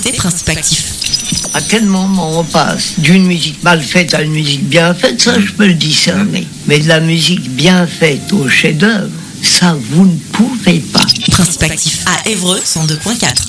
C'est Principe Actif. À quel moment on passe d'une musique mal faite à une musique bien faite, ça je peux le discerner. Mais de la musique bien faite au chef-d'œuvre, ça vous ne pouvez pas. Principe Actif à Évreux 102.4.